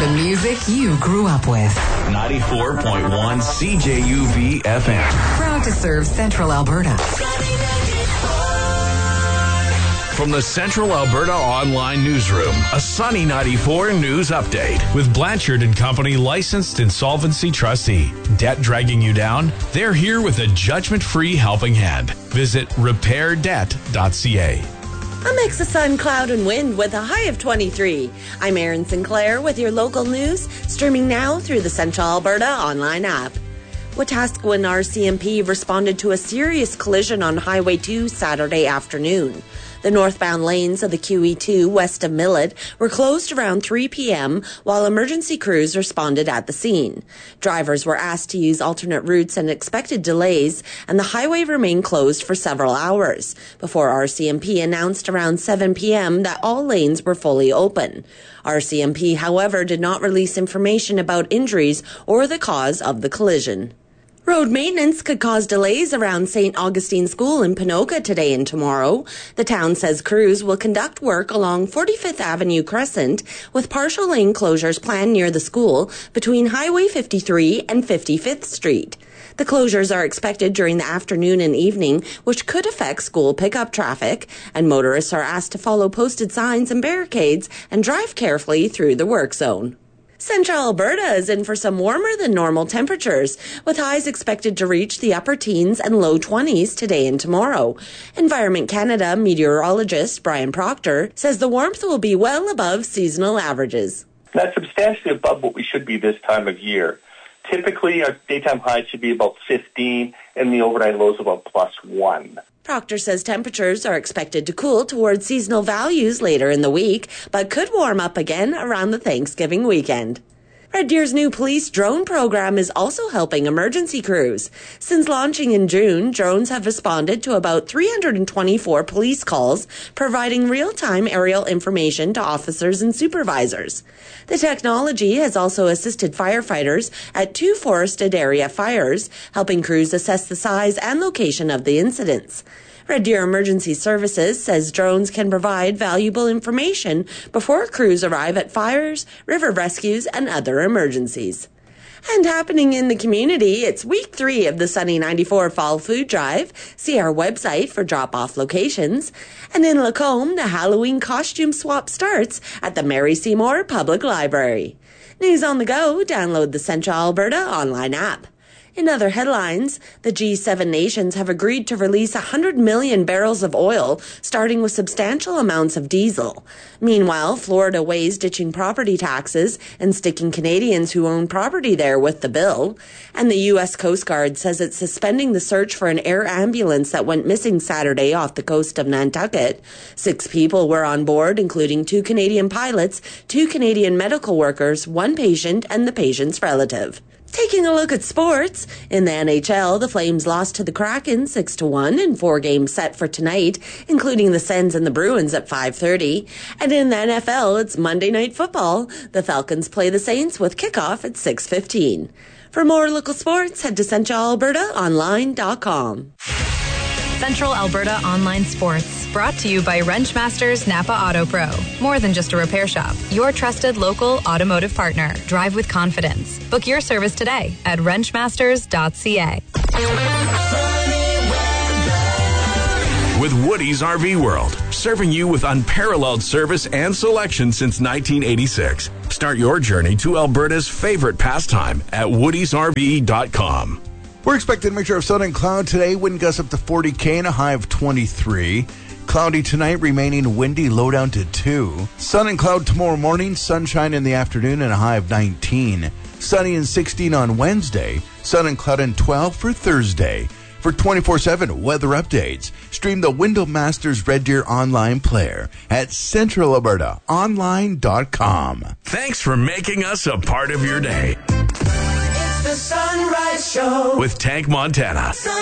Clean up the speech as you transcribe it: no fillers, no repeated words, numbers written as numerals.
The music you grew up with. 94.1 CJUV FM. Proud to serve Central Alberta. From the Central Alberta Online Newsroom, a Sunny 94 news update. With Blanchard & Company licensed insolvency trustee. Debt dragging you down? They're here with a judgment-free helping hand. Visit repairdebt.ca. A mix of sun, cloud, and wind with a high of 23. I'm Erin Sinclair with your local news, streaming now through the Central Alberta online app. Wetaskiwin RCMP responded to a serious collision on Highway 2 Saturday afternoon. The northbound lanes of the QE2 west of Millet were closed around 3 p.m. while emergency crews responded at the scene. Drivers were asked to use alternate routes and expected delays, and the highway remained closed for several hours before RCMP announced around 7 p.m. that all lanes were fully open. RCMP, however, did not release information about injuries or the cause of the collision. Road maintenance could cause delays around St. Augustine School in Ponoka today and tomorrow. The town says crews will conduct work along 45th Avenue Crescent with partial lane closures planned near the school between Highway 53 and 55th Street. The closures are expected during the afternoon and evening, which could affect school pickup traffic, and motorists are asked to follow posted signs and barricades and drive carefully through the work zone. Central Alberta is in for some warmer than normal temperatures, with highs expected to reach the upper teens and low 20s today and tomorrow. Environment Canada meteorologist Brian Proctor says the warmth will be well above seasonal averages. That's substantially above what we should be this time of year. Typically, our daytime highs should be about 15 and the overnight lows about +1. Proctor says temperatures are expected to cool towards seasonal values later in the week, but could warm up again around the Thanksgiving weekend. Red Deer's new police drone program is also helping emergency crews. Since launching in June, drones have responded to about 324 police calls, providing real-time aerial information to officers and supervisors. The technology has also assisted firefighters at 2 forested area fires, helping crews assess the size and location of the incidents. Red Deer Emergency Services says drones can provide valuable information before crews arrive at fires, river rescues, and other emergencies. And happening in the community, it's week 3 of the Sunny 94 Fall Food Drive. See our website for drop-off locations. And in Lacombe, the Halloween costume swap starts at the Mary Seymour Public Library. News on the go, download the Central Alberta online app. In other headlines, the G7 nations have agreed to release 100 million barrels of oil, starting with substantial amounts of diesel. Meanwhile, Florida weighs ditching property taxes and sticking Canadians who own property there with the bill. And the U.S. Coast Guard says it's suspending the search for an air ambulance that went missing Saturday off the coast of Nantucket. 6 people were on board, including 2 Canadian pilots, 2 Canadian medical workers, 1 patient, and the patient's relative. Taking a look at sports, in the NHL, the Flames lost to the Kraken 6-1 in 4 games set for tonight, including the Sens and the Bruins at 5:30. And in the NFL, it's Monday Night Football. The Falcons play the Saints with kickoff at 6:15. For more local sports, head to centralalbertaonline.com. Central Alberta Online Sports, brought to you by Wrenchmasters Napa Auto Pro. More than just a repair shop, your trusted local automotive partner. Drive with confidence. Book your service today at wrenchmasters.ca. With Woody's RV World, serving you with unparalleled service and selection since 1986. Start your journey to Alberta's favorite pastime at woodysrv.com. We're expecting a mixture of sun and cloud today. Wind gusts up to 40 km and a high of 23. Cloudy tonight, remaining windy, low down to 2. Sun and cloud tomorrow morning, sunshine in the afternoon and a high of 19. Sunny and 16 on Wednesday. Sun and cloud and 12 for Thursday. For 24/7 weather updates, stream the Window Masters Red Deer online player at centralalbertaonline.com. Thanks for making us a part of your day. It's the Sunrise Show with Tank Montana.